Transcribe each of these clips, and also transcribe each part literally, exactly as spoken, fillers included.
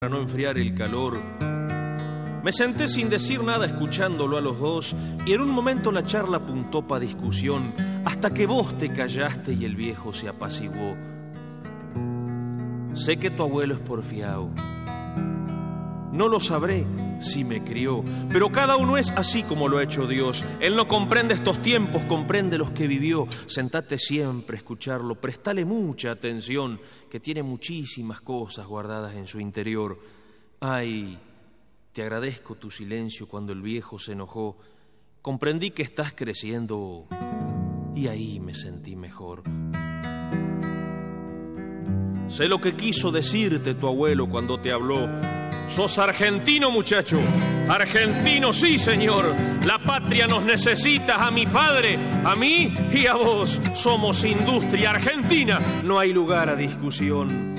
para no enfriar el calor. Me senté sin decir nada escuchándolo a los dos y en un momento la charla apuntó pa' discusión hasta que vos te callaste y el viejo se apaciguó. Sé que tu abuelo es porfiado, no lo sabré si me crió, pero cada uno es así como lo ha hecho Dios. Él no comprende estos tiempos, comprende los que vivió. Sentate siempre a escucharlo, prestale mucha atención, que tiene muchísimas cosas guardadas en su interior. Ay, te agradezco tu silencio cuando el viejo se enojó. Comprendí que estás creciendo y ahí me sentí mejor. Sé lo que quiso decirte tu abuelo cuando te habló. Sos argentino, muchacho. Argentino, sí, señor. La patria nos necesita, a mi padre, a mí y a vos. Somos industria argentina. No hay lugar a discusión.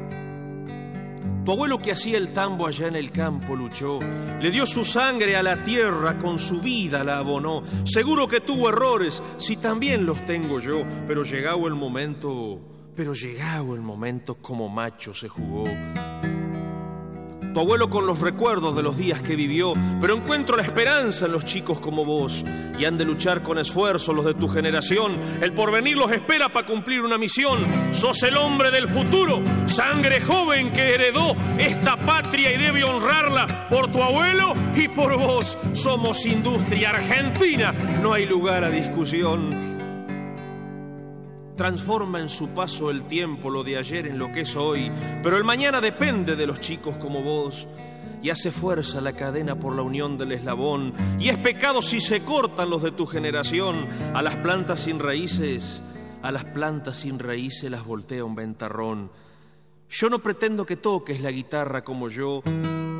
Tu abuelo que hacía el tambo allá en el campo luchó, le dio su sangre a la tierra, con su vida la abonó. Seguro que tuvo errores, si también los tengo yo, pero llegado el momento, pero llegado el momento como macho se jugó. Tu abuelo con los recuerdos de los días que vivió, pero encuentro la esperanza en los chicos como vos, y han de luchar con esfuerzo los de tu generación. El porvenir los espera para cumplir una misión. Sos el hombre del futuro, sangre joven que heredó esta patria y debe honrarla por tu abuelo y por vos. Somos industria argentina, no hay lugar a discusión. Transforma en su paso el tiempo lo de ayer en lo que es hoy, pero el mañana depende de los chicos como vos. Y hace fuerza la cadena por la unión del eslabón, y es pecado si se cortan los de tu generación. A las plantas sin raíces, a las plantas sin raíces las voltea un ventarrón. Yo no pretendo que toques la guitarra como yo,